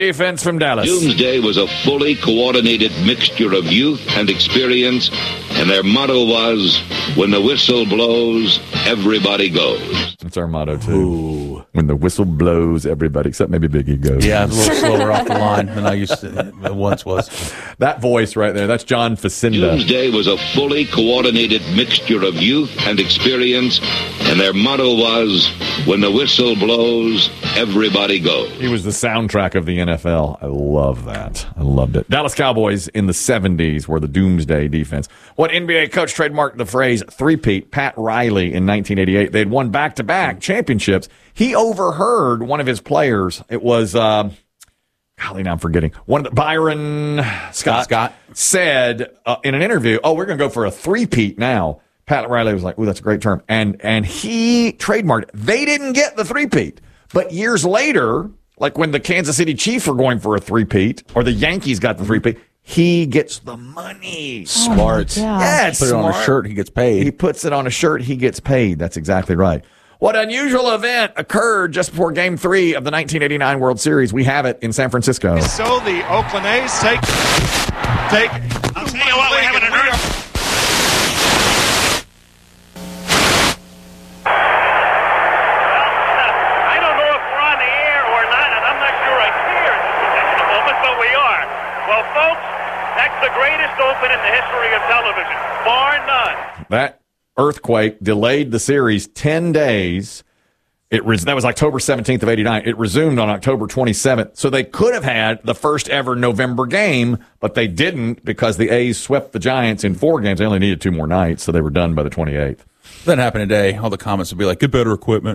Defense from Dallas. Doomsday was a fully coordinated mixture of youth and experience, and their motto was, when the whistle blows, everybody goes. That's our motto, too. Ooh. When the whistle blows, everybody, except maybe Biggie, goes. Yeah, it's a little slower off the line than I used to once was. That voice right there, that's John Facenda. Doomsday was a fully coordinated mixture of youth and experience, and their motto was, when the whistle blows, everybody goes. He was the soundtrack of the NFL. I love that. I loved it. Dallas Cowboys in the 70s were the Doomsday defense. What NBA coach trademarked the phrase three-peat? Pat Riley in 1988. They had won back-to-back championships. He overheard one of his players. It was, golly, now I'm forgetting. Byron Scott said in an interview, we're going to go for a three-peat now. Pat Riley was like, ooh, that's a great term. And he trademarked it. They didn't get the three-peat. But years later, like when the Kansas City Chiefs were going for a three-peat, or the Yankees got the three-peat, he gets the money. Smart. Yeah, it's Put it on smart. a shirt, he gets paid. He puts it on a shirt, he gets paid. That's exactly right. What unusual event occurred just before Game 3 of the 1989 World Series? We have it in San Francisco. So the Oakland A's take. I'll tell you what, we're having an I don't know if we're on the air or not, and I'm not sure I care at the moment, but we are. Well, folks, that's the greatest open in the history of television, bar none. That earthquake delayed the series 10 days. That was October 17th of 89. It resumed on October 27th. So they could have had the first ever November game, but they didn't because the A's swept the Giants in 4 games. They only needed 2 more nights, so they were done by the 28th. If that happened today, all the comments would be like, get better equipment.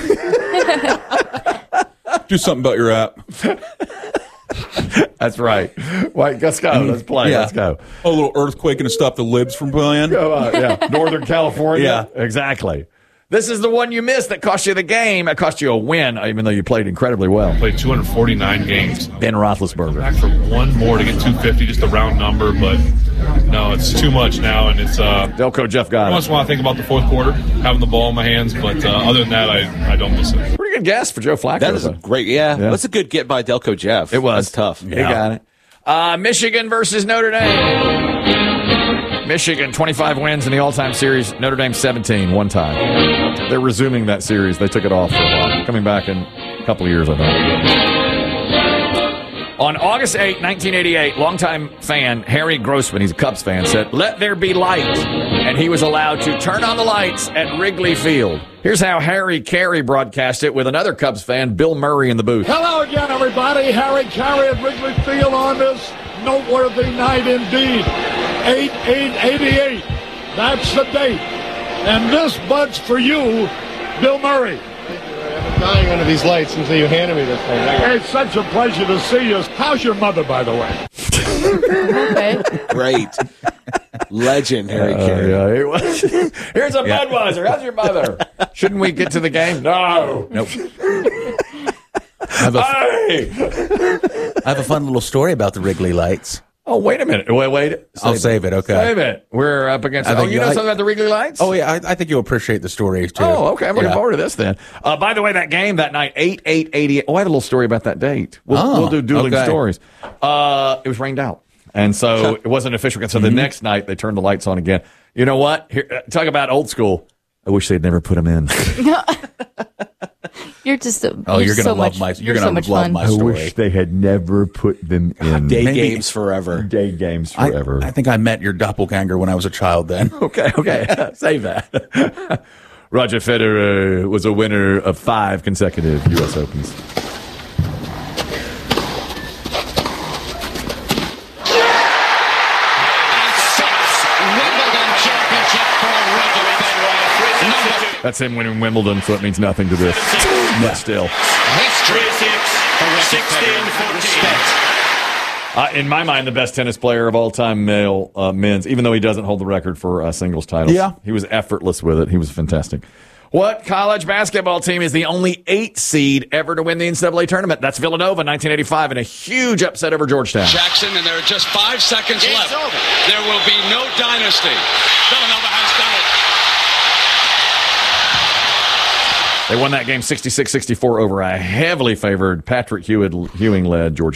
Do something about your app. That's right. Well, let's go. Let's play. Yeah. Let's go. A little earthquake to stop the libs from playing. Northern California. Yeah. Exactly. This is the one you missed that cost you the game. It cost you a win, even though you played incredibly well. Played 249 games. Ben Roethlisberger. Back for one more to get 250, just a round number, but no, it's too much now, and it's Delco Jeff got I it. once want to think about the fourth quarter, having the ball in my hands, but other than that, I don't miss it. Pretty good guess for Joe Flacco. That is a great, that's a good get by Delco Jeff. It was. That's tough. He got it. Michigan versus Notre Dame. Michigan, 25 wins in the all-time series. Notre Dame, 17, one time. They're resuming that series. They took it off for a while. Coming back in a couple of years, I think. On August 8, 1988, longtime fan Harry Grossman, he's a Cubs fan, said, "Let there be light." And he was allowed to turn on the lights at Wrigley Field. Here's how Harry Carey broadcast it with another Cubs fan, Bill Murray, in the booth. Hello again, everybody. Harry Carey at Wrigley Field on this noteworthy night indeed. 8/8/88. That's the date. And this bud's for you, Bill Murray. I've been dying under these lights until you handed me this thing. It's such a pleasure to see you. How's your mother, by the way? Okay. Great. Legend, Harry Carey. Here's a Budweiser. How's your mother? Shouldn't we get to the game? No. Nope. Hey! I have a fun little story about the Wrigley lights. Oh, wait a minute. Wait. I'll save it. Okay. Save it. We're up against... I think you know something about the Wrigley Lights? Oh, yeah. I think you'll appreciate the story, too. Oh, okay. I'm looking forward to this, then. By the way, that game that night, 8/8/88. Oh, I had a little story about that date. We'll do dueling stories. It was rained out. And so it wasn't official. So the next night, they turned the lights on again. You know what? Here, talk about old school. I wish they'd never put them in. You're just you're gonna love my story. I wish they had never put them in. Day games forever. Day games forever. I think I met your doppelganger when I was a child then. Okay. Save that. Roger Federer was a winner of 5 consecutive U.S. Opens. That's him winning Wimbledon, so it means nothing to this. But still. In my mind, the best tennis player of all time, male, men's, even though he doesn't hold the record for singles titles. Yeah. He was effortless with it. He was fantastic. What college basketball team is the only 8 seed ever to win the NCAA tournament? That's Villanova, 1985, in a huge upset over Georgetown. Jackson, and there are just 5 seconds left. There will be no dynasty. Villanova has done it. They won that game 66-64 over a heavily favored Patrick Ewing-led Georgia